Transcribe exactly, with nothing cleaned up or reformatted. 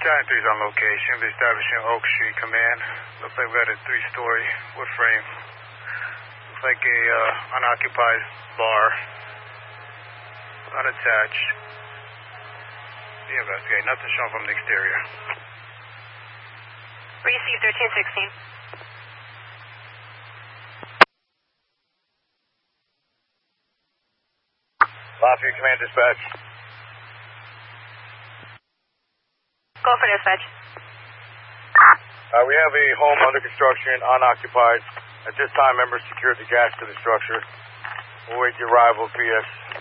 Battalion three's on location. We're establishing Oak Street Command. Looks like we got a three-story wood frame. Looks like a uh, unoccupied bar. Unattached. The investigate. Nothing shown from the exterior. Receive thirteen sixteen. Lafayette Command Dispatch. Go for dispatch. Uh, we have a home under construction, unoccupied. At this time, members secured the gas to the structure. We'll wait the arrival of P S